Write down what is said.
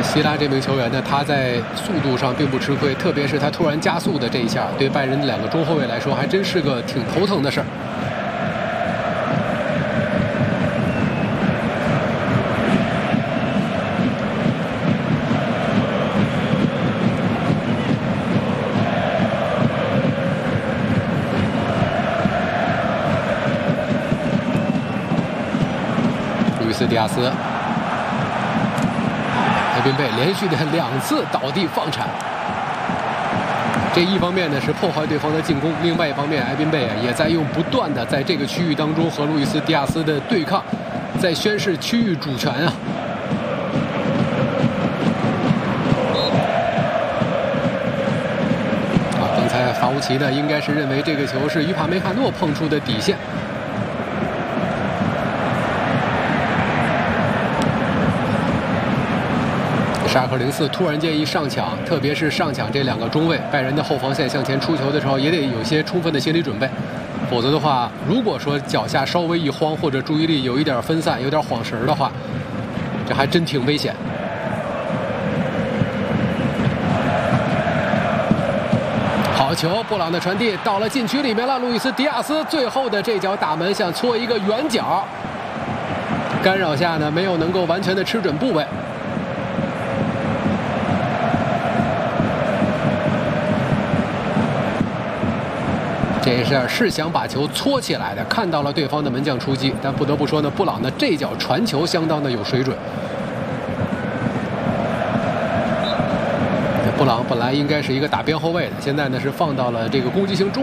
希拉这名球员呢，他在速度上并不吃亏，特别是他突然加速的这一下，对拜仁2个中后卫来说，还真是个挺头疼的事儿。路易斯·迪亚斯。 埃宾贝连续的2次倒地放铲，这一方面呢是破坏对方的进攻，另外一方面埃宾贝啊也在用不断的在这个区域当中和路易斯·迪亚斯的对抗，在宣示区域主权啊。刚才法乌奇呢应该是认为这个球是于帕梅卡诺碰触的底线。 沙克04突然间一上抢，特别是上抢这2个中卫，拜仁的后防线向前出球的时候，也得有些充分的心理准备，否则的话，如果说脚下稍微一慌，或者注意力有一点分散、有点晃神的话，这还真挺危险。好球，布朗的传递到了禁区里面了，路易斯·迪亚斯最后的这脚打门想搓一个圆角，干扰下呢没有能够完全的吃准部位。 这一下是想把球搓起来的，看到了对方的门将出击，但不得不说呢，布朗的这脚传球相当的有水准。布朗本来应该是一个打边后卫的，现在呢是放到了这个攻击型中。